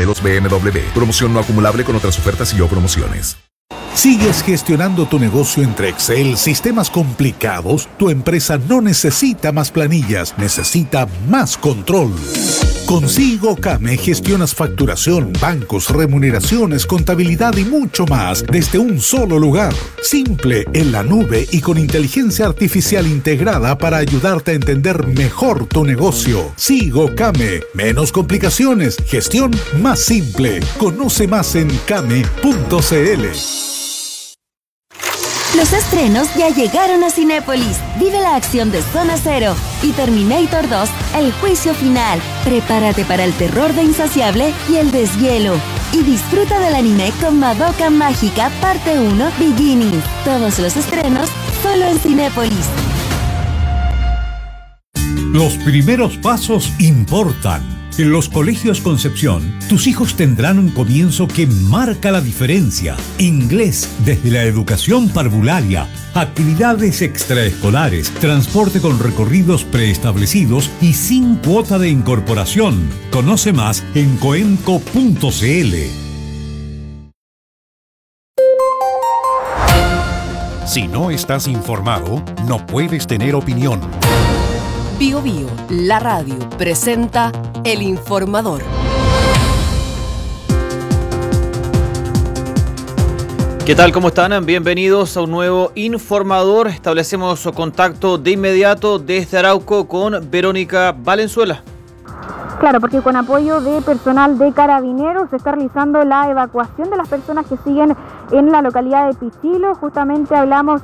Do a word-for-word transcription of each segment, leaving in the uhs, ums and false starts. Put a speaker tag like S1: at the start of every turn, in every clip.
S1: modelos B M W. Promoción no acumulable con otras ofertas y o promociones.
S2: ¿Sigues gestionando tu negocio entre Excel, sistemas complicados? Tu empresa no necesita más planillas, necesita más control. Con SIGOCAME gestionas facturación, bancos, remuneraciones, contabilidad y mucho más desde un solo lugar. Simple, en la nube y con inteligencia artificial integrada para ayudarte a entender mejor tu negocio. SIGOCAME. Menos complicaciones, gestión más simple. Conoce más en came punto c l.
S3: Los estrenos ya llegaron a Cinépolis. Vive la acción de Zona Cero y Terminator dos, el juicio final. Prepárate para el terror de Insaciable y el deshielo. Y disfruta del anime con Madoka Mágica Parte uno Beginning. Todos los estrenos solo en Cinépolis.
S4: Los primeros pasos importan. En los colegios Concepción, tus hijos tendrán un comienzo que marca la diferencia. Inglés desde la educación parvularia, actividades extraescolares, transporte con recorridos preestablecidos y sin cuota de incorporación. Conoce más en coenco punto c l.
S5: Si no estás informado, no puedes tener opinión.
S6: Bio Bio, la radio, presenta El Informador.
S7: ¿Qué tal? ¿Cómo están? Bienvenidos a un nuevo Informador. Establecemos contacto de inmediato desde Arauco con Verónica Valenzuela.
S8: Claro, porque con apoyo de personal de Carabineros se está realizando la evacuación de las personas que siguen en la localidad de Pichilo. Justamente hablamos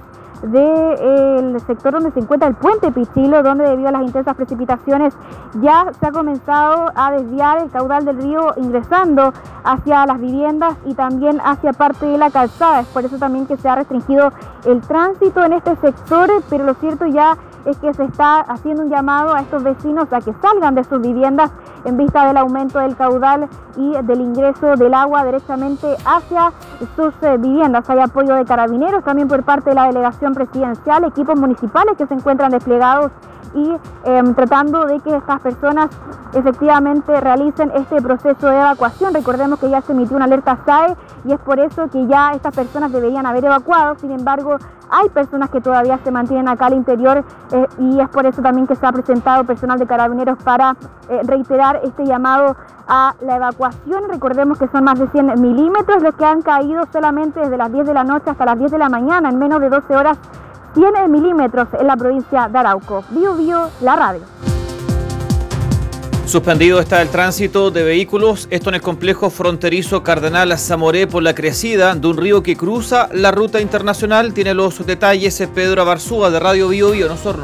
S8: del sector donde se encuentra el puente Pichilo, donde debido a las intensas precipitaciones ya se ha comenzado a desviar el caudal del río ingresando hacia las viviendas y también hacia parte de la calzada. Es por eso también que se ha restringido el tránsito en este sector, pero lo cierto ya es que se está haciendo un llamado a estos vecinos a que salgan de sus viviendas en vista del aumento del caudal y del ingreso del agua directamente hacia sus eh, viviendas. Hay apoyo de Carabineros, también por parte de la delegación presidencial, equipos municipales que se encuentran desplegados y eh, tratando de que estas personas efectivamente realicen este proceso de evacuación. Recordemos que ya se emitió una alerta S A E y es por eso que ya estas personas deberían haber evacuado. Sin embargo, hay personas que todavía se mantienen acá al interior eh, y es por eso también que se ha presentado personal de Carabineros para eh, reiterar este llamado a la evacuación. Recordemos que son más de cien milímetros los que han caído solamente desde las diez de la noche hasta las diez de la mañana, en menos de doce horas, cien milímetros en la provincia de Arauco. Bio Bio, la radio.
S7: Suspendido está el tránsito de vehículos, esto en el complejo fronterizo Cardenal Zamoré por la crecida de un río que cruza la ruta internacional. Tiene los detalles Pedro Abarzúa de Radio Bio Bio en Osorno.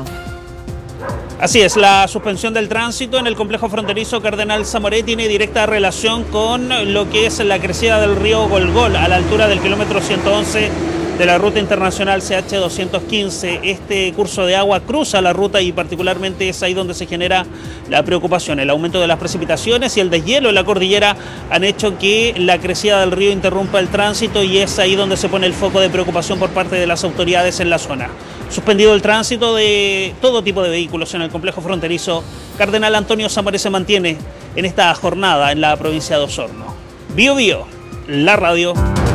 S9: Así es, la suspensión del tránsito en el complejo fronterizo Cardenal Zamoré tiene directa relación con lo que es la crecida del río Golgol a la altura del kilómetro ciento once de la ruta internacional C H doscientos quince. Este curso de agua cruza la ruta y particularmente es ahí donde se genera la preocupación. El aumento de las precipitaciones y el deshielo en la cordillera han hecho que la crecida del río interrumpa el tránsito y es ahí donde se pone el foco de preocupación por parte de las autoridades en la zona. Suspendido el tránsito de todo tipo de vehículos en el complejo fronterizo, Cardenal Antonio Zamoré se mantiene en esta jornada en la provincia de Osorno. Bio Bio, la radio.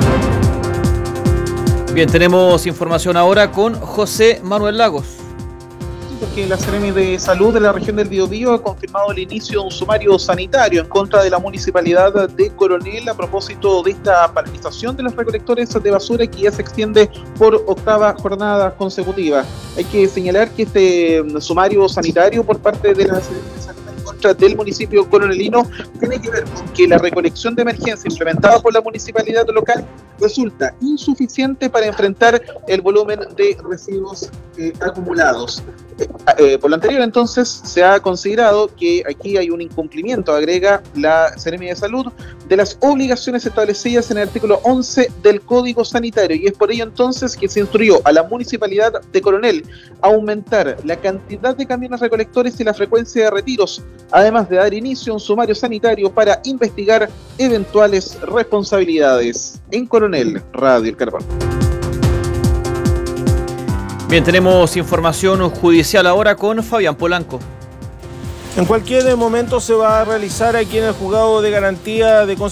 S7: Bien, tenemos información ahora con José Manuel Lagos.
S10: Porque la Seremi de Salud de la región del Biobío ha confirmado el inicio de un sumario sanitario en contra de la municipalidad de Coronel a propósito de esta paralización de los recolectores de basura que ya se extiende por octava jornada consecutiva. Hay que señalar que este sumario sanitario por parte de la Seremi de Salud en contra del municipio coronelino tiene que ver con que la recolección de emergencia implementada por la municipalidad local resulta insuficiente para enfrentar el volumen de residuos eh, acumulados. Eh, por lo anterior, entonces, se ha considerado que aquí hay un incumplimiento, agrega la Seremi de Salud, de las obligaciones establecidas en el artículo once del Código Sanitario, y es por ello entonces que se instruyó a la Municipalidad de Coronel a aumentar la cantidad de camiones recolectores y la frecuencia de retiros, además de dar inicio a un sumario sanitario para investigar eventuales responsabilidades. En Coronel, Radio El Carbón.
S7: Bien, tenemos información judicial ahora con Fabián Polanco.
S11: En cualquier momento se va a realizar aquí en el juzgado de garantía de